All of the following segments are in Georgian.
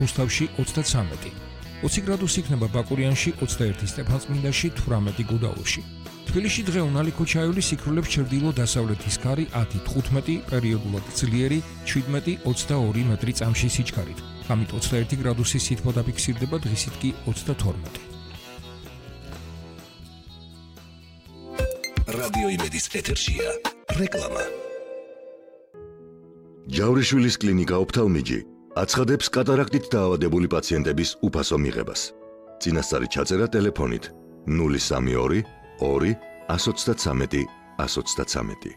რუსთავში 33, 20 გრადუსი იქნება ბაკურიანში, 21 სტეფანწმინდაში, 18 გუდაურში. თბილისში დღე უნალი ქუჩაევლის იქრულებს ჩრდილო-დასავლეთის ქარი 10-15, პერიოდულად ძლიერი 17-22 მეტრი წამში სიჩქარით. ღამით 21 გრადუსი სითბო დაფიქსირდება, დღისით კი 32. რადიო იმედის ეთერშია რეკლამა. ჯავრიშვილის კლინიკა ოფთალმიჯი აცხადებს კატარაქტით დაავადებული პაციენტების უფასო მიღებას. წინასწარი ჩაწერა ტელეფონით 032 2 133 133.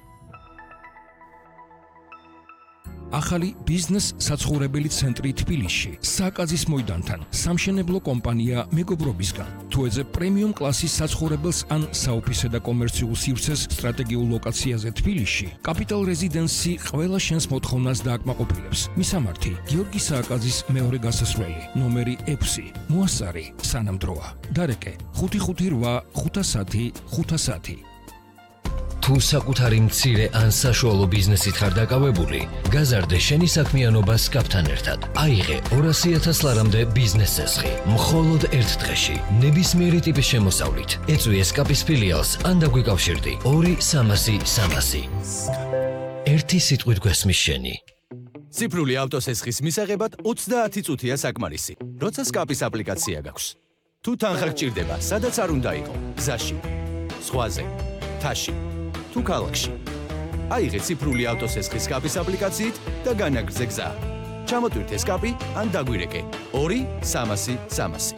ახალი ბიზნეს საცხოვრებელი ცენტრი თბილისში, სააკაძის მოედანთან, სამშენებლო კომპანია მეგობრობისგან. თუ ეძებ პრემიუმ კლასის საცხოვრებელს ან საოფისე და კომერციულ სივრცეს სტრატეგიულ ლოკაციაზე თბილისში, კაპიტალ რეზიდენსი ყველა შენს მოთხოვნას დააკმაყოფილებს. მისამართი: გიორგი სააკაძის მეორე გასასვლელი, ნომერი 6, მოასწარი, სანამდროა. დარეკე: 558 510 510. თუ საკუთარი მცირე ან საშუალო ბიზნესით ხარ დაკავებული, გაზარდე შენი საქმიანობა სკაპთან ერთად. აიღე 200,000 ლარამდე ბიზნეს წესხი, მხოლოდ ერთ დღეში, ნებისმიერი ტიპის შემოსავლით. ეწვი სკაპის ფილიალს ან დაგვიკავშირდი 2-300-300. ერთი სიტყვით გვესმის შენი. ციფრული ავტოსესხის მისაღებად 30 წუთია საკმარისი, როცა სკაპის აპლიკაცია გაქვს. თუ თანხა გჭირდება, სადაც არ უნდა იყო, გზაში, ზღვაზე, თაში. თუ ქალაქში. აიღე ციფრული ავტოსესხის სკაპის აპლიკაციით და განაგრძე გზა. ჩამოტვირთე სკაპი ან დაგვირეკე 2-300-300.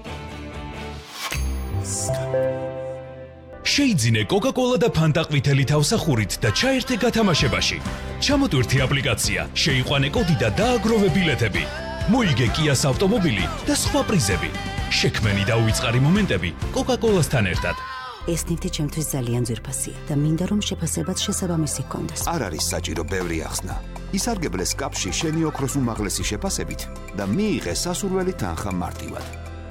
შეიძინე კოკა-კოლა და ფანტა ყვითელი თავსახურით და ჩაერთე გათამაშებაში. ჩამოტვირთე აპლიკაცია, შეიყვანე კოდი და დააგროვე ბილეთები. მოიგე კიას ავტომობილი და სხვა პრიზები. შექმენი და უიწყარი მომენტები კოკა-კოლასთან ერთად. ეს ნივთი ჩემთვის ძალიან ძვირფასია და მინდა რომ შეფასებაც შესაბამისი ჰქონდეს. არ არის საჭირო ბევრი ახსნა. ისარგებლე სკაპში შენი ოქროს უმაღლესი შეფასებით და მიიღე სასურველი თანხა მარტივად.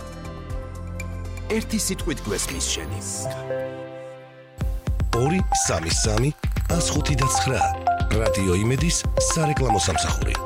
ერთი სიტყვით გვესმის შენი. 2-3-3 105-9 რადიო იმედის სარეკლამო სამსახური.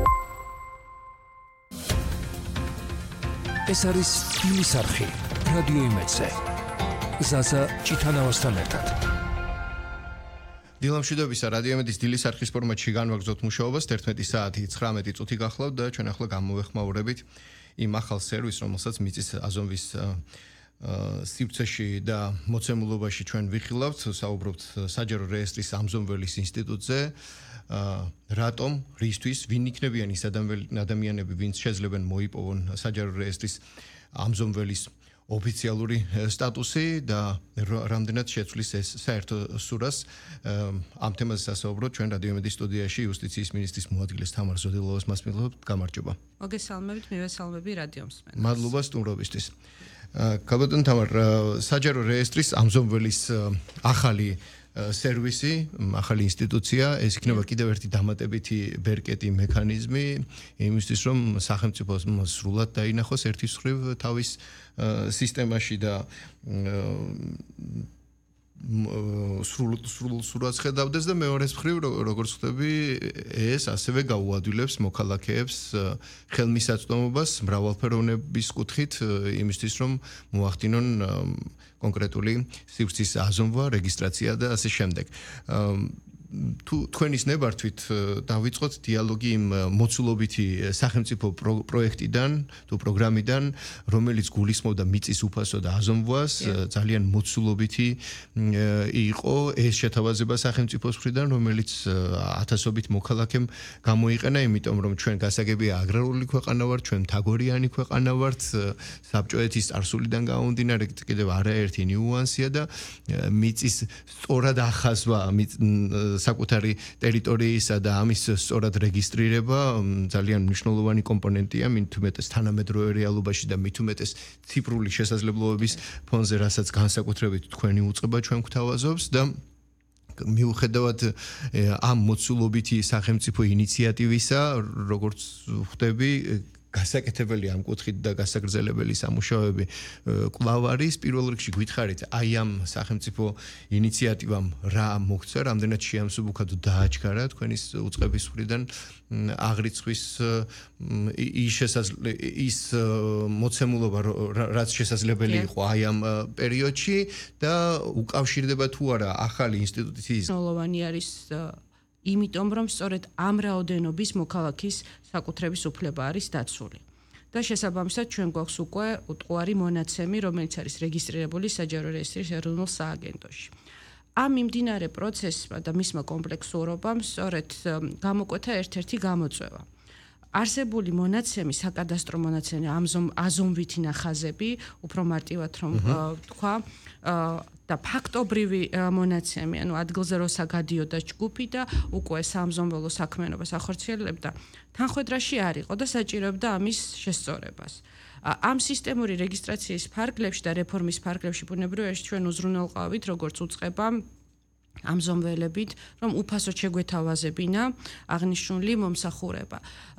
ეს არის თბილის არხი, რადიო იმედზე. ზაზა ჭითანავასთან ერთად. დილამშვიდობისა, რადიო იმედის დილის არხის ფორმატში განვაგრძობთ მუშაობას 11 საათი 19 წუთი გახლავთ და ჩვენ ახლა გამოვეხმაურებით იმ ახალ სერვისს, რომელსაც მიწის აზომვის სივრცეში და მოცემულობაში ჩვენ ვიხილავთ, საუბრობთ საჯარო რეესტრის ამზომველის ინსტიტუტზე. რატომ, რისთვის, ვინ იქნებიან ის ადამიანები, ვინც შეძლებენ მოიპოვონ საჯარო რეესტრის ამზომველის ოფიციალური სტატუსი და რამდენად შეცვლის ეს საერთო სურას. ამ თემაზე სასაუბროთ ჩვენ რადიო იმედის სტუდიაში იუსტიციის მინისტრის მოადგილეს თამარ ზოდილოვას მასმილობთ. გამარჯობა. მოგესალმებით, მივესალმები რადიო მსმენელს. მადლობა სტუმრობისთვის. გაბატონ თამარ, საჯარო რეესტრის ამზომველის ახალი სერვისი, ახალი ინსტიტუცია, ეს იქნება კიდევ ერთი დამატებითი ბერკეტი მექანიზმი იმისთვის, რომ სახელმწიფო სრულად დაინახოს ერთის მხრივ თავის სისტემაში და სრულად ხედავდეს და მეორეს მხრივ როგორც ხვდები, ეს ასევე გაუადვილებს მოქალაქეებს ხელმისაწვდომობას მრავალფეროვნების კუთხით იმისთვის, რომ მოახდინონ კონკრეტული სივრცის აზომვა, რეგისტრაცია და ასე შემდეგ. თუ თქვენის ნებართვით დავიწყოთ დიალოგი იმ მოცულობითი სახელმწიფო პროექტიდან თუ პროგრამიდან, რომელიც გულისხმობდა მიწის უფასო და აზომვას, ძალიან მოცულობითი იყო ეს შეთავაზება სახელმწიფოს მხრიდან, რომელიც ათასობით მოქალაქემ გამოიყენა, იმიტომ რომ ჩვენ გასაგებია აგრარული ქვეყანა ვართ, ჩვენ მთაგორიანი ქვეყანა ვართ, საბჭოეთის წარსულიდან გამომდინარე კიდევ არაერთი ნიუანსია და მიწის სწორად ახაზვა საკუთარი ტერიტორიისა და ამის სწორად რეგისტრირება ძალიან მნიშვნელოვანი კომპონენტია, მით უმეტეს თანამედროვე რეალობაში და მით უმეტეს ციფრული შესაძლებლობების ფონზე, რასაც განსაკუთრებით თქვენი უწყება ჩვენ გვთავაზობს და მიუხედავად ამ მოცულობითი სახელმწიფო ინიციატივისა, როგორც ხვდები, გასაკეთებელი ამ კუთხით და გასაგრძელებელი სამუშაოები კვლავ არის. პირველ რიგში გითხარით, აი ამ სახელმწიფო ინიციატივამ რა მოგცა, რამდენად შეამსუბუქა თუ დააჩქარა თქვენის უწყების მხრიდან აღრიცხვის ის მოცემულობა, რაც შესაძლებელი იყო აი ამ პერიოდში და უკავშირდება თუ არა ახალი ინსტიტუციის ნოლოვანი არის იმიტომ რომ სწორედ ამ რაოდენობის მოქალაქის საკუთრების უფლება არის დაცული. და შესაბამისად ჩვენ გვაქვს უკვე უტყუარი მონაცემი, რომელიც არის რეგისტრირებული საჯარო რეესტრის ეროვნულ სააგენტოში. ამ მიმდინარე პროცესმა და მისმა კომპლექსურობამ სწორედ გამოკვეთა ერთ-ერთი გამოწვევა. არსებული მონაცემი, საკადასტრო მონაცემი, აზომვითი ნახაზები, უფრო მარტივად რომ თქვა, და ფაქტობრივი მონაცემი, ანუ ადგილზე როცა გადიოდა ჯგუფი და უკვე სამზომველო საქმიანობას ახორციელებდა, თანხმედრაში არ იყო და საჭიროებდა ამის შესწორებას. ამ სისტემური რეგისტრაციის ფარგლებში და რეფორმის ფარგლებში ბუნებრივია ჩვენ უზრუნველყავით, როგორც უწყება ამზომველებით, რომ უფასოდ შეგვეთავაზებინა აღნიშნული მომსახურება.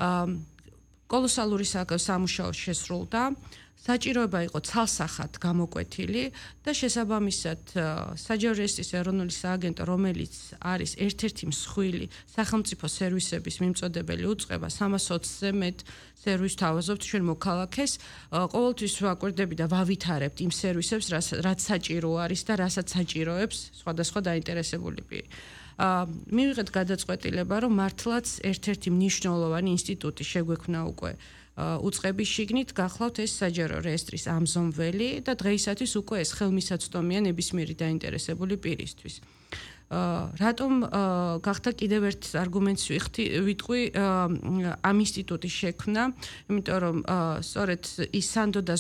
კოლოსალური სამუშაო შესრულდა, საჭიროება იყო ცალსახად გამოკვეთილი და შესაბამისად საჯარო რეესტრის ეროვნული სააგენტო, რომელიც არის ერთ-ერთი მსხვილი სახელმწიფო სერვისების მიმწოდებელი უწყება, 320-ზე მეტ სერვისს თავაზობთ ჩვენ მოქალაქეს, ყოველთვის ვაკვირდები და ვავითარებთ იმ სერვისებს, რაც საჭირო არის და რასაც საჭიროებს სხვადასხვა დაინტერესებული პირი. მივიღეთ გადაწყვეტილება, რომ მართლაც ერთ-ერთი მნიშვნელოვანი ინსტიტუტი შეგვექმნა უკვე უწყების შიგნით, გახლავთ ეს საჯარო რეესტრის ამზომველი და დღეისათვის უკვე ეს ხელმისაწვდომია ნებისმიერი დაინტერესებული პირისთვის. რატომ გახდა კიდევ ერთ არგუმენტს ვიტყვი ამ ინსტიტუტის შექმნა, იმიტომ რომ სწორედ ის სანდო და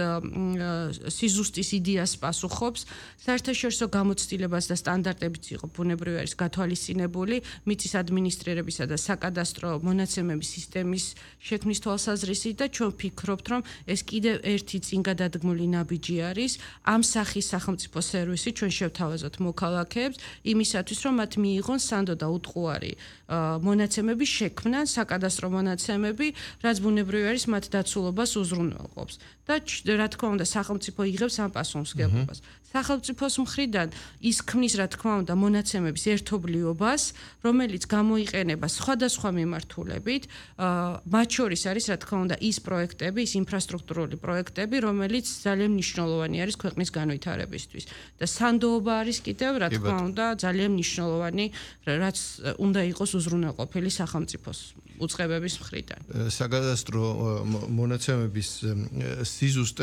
სიზუსტის იდეას პასუხობს, საერთაშორისო გამოცდილებას და სტანდარტებით იყო ბუნებრივი არის გათვალისწინებული მიწის ადმინისტრირებისა და საკადასტრო მონაცემების სისტემის შექმნის თვალსაზრისით და ჩვენ ვფიქრობთ, რომ ეს კიდევ ერთი წინგადადგმული ნაბიჯი არის ამ სახის სახელმწიფო სერვისი ჩვენ შევთავაზოთ მოქალაქეებს იმისათვის, რომ მათ მიიღონ სანდო და უტყუარი მონაცემების შექმნა, საკადასტრო მონაცემები, რაც ბუნებრივი არის მათ დაცულობას უზრუნველყოფს. და რა თქმა უნდა, სახელმწიფო იღებს ამ პასუხისმგებლობას. სახელმწიფოს მხრიდან ის ქმნის, რა თქმა უნდა, მონაცემების ერთობლიობას, რომელიც გამოიყენება სხვადასხვა მიმართულებით, მათ შორის არის, რა თქმა უნდა, ის პროექტები, ის ინფრასტრუქტურული პროექტები, რომელიც ძალიან მნიშვნელოვანი არის ქვეყნის განვითარებისთვის. და სანდოობა არის კიდევ, რა თქმა უნდა, ძალიან მნიშვნელოვანი, რაც უნდა იყოს უზრუნველყოფილი სახელმწიფოს უწყებების მხრიდან. საკადასტრო მონაცემების სიზუსტე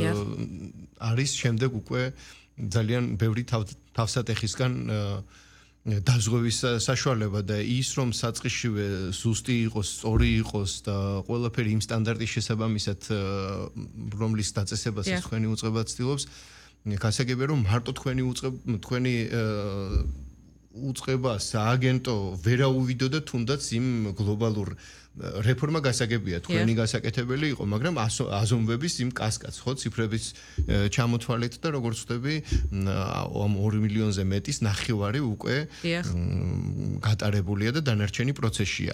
არის შემდეგ უკვე ძალიან ბევრი თავსატეხისგან დაზღვევის საშუალება და ის რომ საწყისშივე ზუსტი იყოს, სწორი იყოს და ყველაფერი იმ სტანდარტის შესაბამისად რომლის დაწესებასაც თქვენი უწყება ცდილობს, გასაგებია რომ მარტო თქვენი უწყება სააგენტო ვერაუვიდოდა თუნდაც იმ გლობალურ რეფორმა გასაგებია თქვენი გასაკეთებელი იყო, მაგრამ აზომვების იმ კასკადს ხო ციფრების ჩამოთვალეთ და როგორც ვთქვი ამ 2 მილიონზე მეტის ნახევარი უკვე გატარებულია და დანარჩენი პროცესია.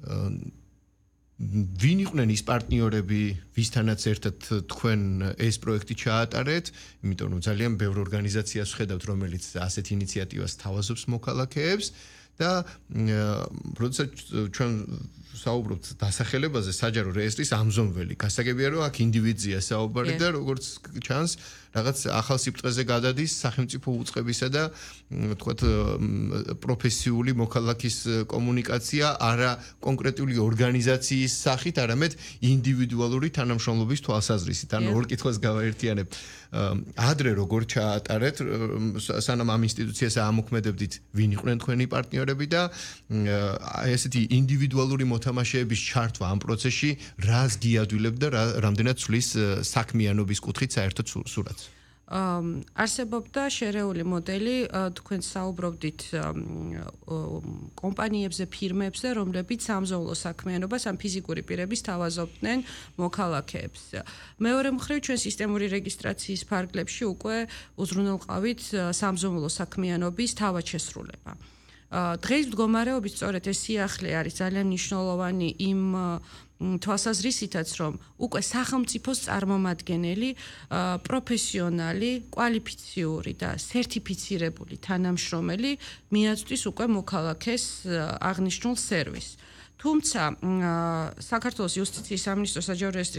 ვინ იყვნენ ის პარტნიორები, ვისთანაც ერთად თქვენ ეს პროექტი ჩაატარეთ, იმიტომ რომ ძალიან ბევრ ორგანიზაციას ვხედავთ, რომელიც ასეთ ინიციატივას თავაზობს მოქალაქეებს და როდესაც ჩვენ საუბრობთ დასახელებაზე საჯარო რეესტრის ამზომველი, გასაგებია რომ აქ ინდივიდია საუბარი და როგორც ჩანს რაღაც ახალ სიბრტყეზე გადადის სახელმწიფო უწყებისა და თქვათ პროფესიული მოქალაქის კომუნიკაცია არა კონკრეტული ორგანიზაციის სახით, არამედ ინდივიდუალური თანამშრომლობის თვალსაზრისით. ანუ ორ კითხვას გავაერთიანებ. ადრე როგორ ჩაატარეთ, სანამ ამ ინსტიტუციას ამოქმედებდით, ვინ იყვნენ თქვენი პარტნიორები და ესეთი ინდივიდუალური მოთამაშეების ჩართვა ამ პროცესში რას გიადვილებდა და რამდენად ცვლის საქმიანობის კუთხით საერთოდ სურათს? არსებობდა შერეული მოდელი, თქვენ საუბრობდით კომპანიებზე, ფირმებზე, რომლებიც სამზოლო საქმიანობას ამ ფიზიკური პირების თავაზობდნენ მოქალაქეებს. მეორე მხრივ ჩვენ სისტემური რეგისტრაციის ფარგლებში უკვე უზრუნველყავით სამზოლო საქმიანობის თავადშესრულება. დღეს მდგომარეობით სწორედ ეს სიახლე არის ძალიან მნიშვნელოვანი იმ თვალსაზრისითაც, რომ უკვე სახელმწიფოს წარმომადგენელი, პროფესიონალი, კვალიფიციური და სერტიფიცირებული თანამშრომელი მიაწვდის უკვე მოქალაქეს აღნიშნულ სერვისს. თუმცა საქართველოს იუსტიციის სამინისტრო საჯარო რეესტრის